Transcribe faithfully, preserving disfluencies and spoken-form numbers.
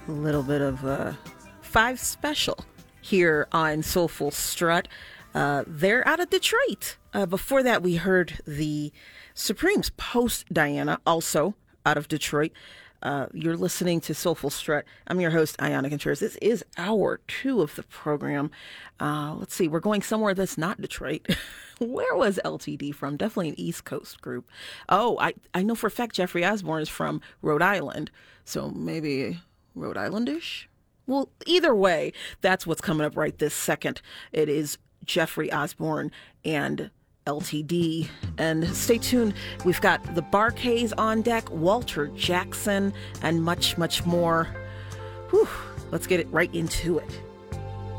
A little bit of uh, Five Special here on Soulful Strut. Uh, they're out of Detroit. Uh, before that, we heard the Supremes post Diana, also out of Detroit. Uh, you're listening to Soulful Strut. I'm your host, Ayana Contreras. This is hour two of the program. Uh, let's see, we're going somewhere that's not Detroit. Where was L T D from? Definitely an East Coast group. Oh, I, I know for a fact Jeffrey Osborne is from Rhode Island. So maybe Rhode Islandish? Well, either way, that's what's coming up right this second. It is Jeffrey Osborne and L T D. And stay tuned. We've got the Bar-Kays on deck, Walter Jackson, and much, much more. Whew, let's get it right into it.